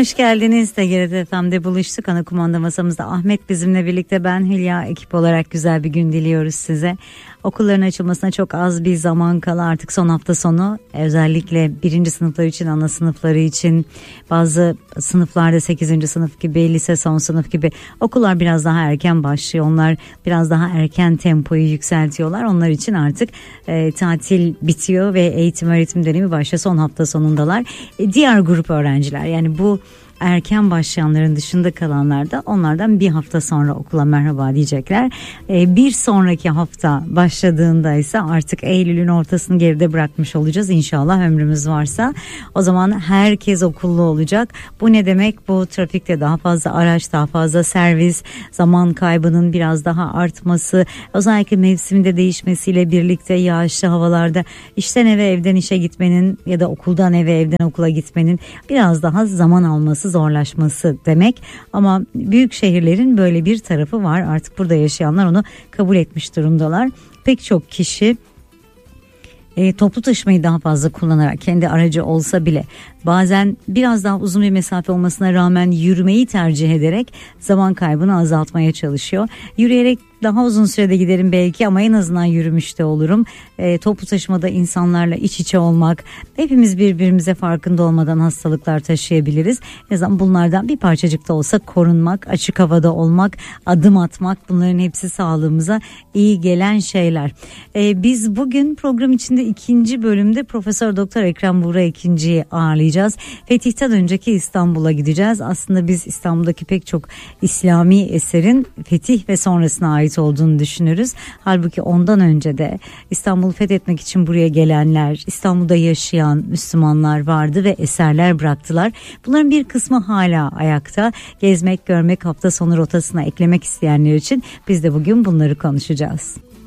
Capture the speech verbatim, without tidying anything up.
Hoş geldiniz. T G R T F M'de buluştuk. Ana kumanda masamızda Ahmet bizimle birlikte, ben Hülya, ekip olarak güzel bir gün diliyoruz size. Okulların açılmasına çok az bir zaman kala, artık son hafta sonu. Özellikle birinci sınıflar için, ana sınıfları için, bazı sınıflarda sekizinci sınıf gibi, lise son sınıf gibi okullar biraz daha erken başlıyor. Onlar biraz daha erken tempoyu yükseltiyorlar. Onlar için artık e, tatil bitiyor ve eğitim öğretim dönemi başlıyor. Son hafta sonundalar. E, diğer grup öğrenciler, yani bu erken başlayanların dışında kalanlar da onlardan bir hafta sonra okula merhaba diyecekler. Ee, bir sonraki hafta başladığında ise artık Eylül'ün ortasını geride bırakmış olacağız inşallah, ömrümüz varsa. O zaman herkes okullu olacak. Bu ne demek? Bu trafikte daha fazla araç, daha fazla servis, zaman kaybının biraz daha artması, özellikle mevsiminde değişmesiyle birlikte yağışlı havalarda işten eve, evden işe gitmenin ya da okuldan eve, evden okula gitmenin biraz daha zaman alması, zorlaşması demek. Ama büyük şehirlerin böyle bir tarafı var. Artık burada yaşayanlar onu kabul etmiş durumdalar. Pek çok kişi E, toplu taşımayı daha fazla kullanarak, kendi aracı olsa bile bazen biraz daha uzun bir mesafe olmasına rağmen yürümeyi tercih ederek zaman kaybını azaltmaya çalışıyor. Yürüyerek daha uzun sürede giderim belki ama en azından yürümüş de olurum. E, toplu taşımada insanlarla iç içe olmak, hepimiz birbirimize farkında olmadan hastalıklar taşıyabiliriz. En azından bunlardan bir parçacık da olsa korunmak, açık havada olmak, adım atmak, bunların hepsi sağlığımıza iyi gelen şeyler. E, biz bugün program içinde ikinci bölümde Profesör Doktor Ekrem Buğra ikinciyi ağırlayacağız. Fetih'ten önceki İstanbul'a gideceğiz. Aslında biz İstanbul'daki pek çok İslami eserin fetih ve sonrasına ait olduğunu düşünürüz. Halbuki ondan önce de İstanbul'u fethetmek için buraya gelenler, İstanbul'da yaşayan Müslümanlar vardı ve eserler bıraktılar. Bunların bir kısmı hala ayakta. Gezmek, görmek, hafta sonu rotasına eklemek isteyenler için biz de bugün bunları konuşacağız.